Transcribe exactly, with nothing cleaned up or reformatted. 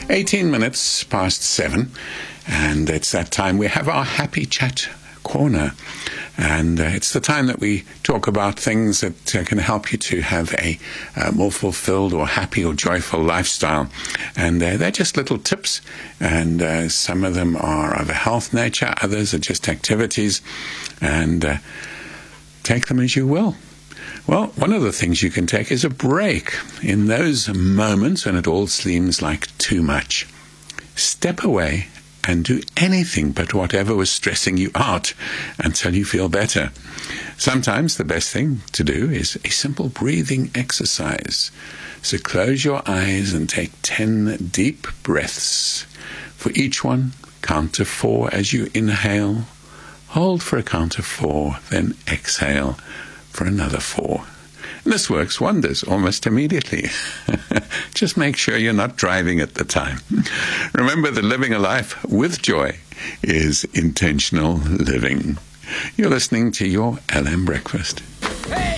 eighteen minutes past seven, and it's that time we have our Happy Chat Corner. And uh, it's the time that we talk about things that uh, can help you to have a uh, more fulfilled or happy or joyful lifestyle. And uh, they're just little tips, and uh, some of them are of a health nature, others are just activities, and uh, take them as you will. Well, one of the things you can take is a break. In those moments when it all seems like too much, step away and do anything but whatever was stressing you out until you feel better. Sometimes the best thing to do is a simple breathing exercise. So close your eyes and take ten deep breaths. For each one, count to four as you inhale. Hold for a count of four, then exhale for another four. And this works wonders almost immediately. Just make sure you're not driving at the time. Remember that living a life with joy is intentional living. You're listening to your L M Breakfast.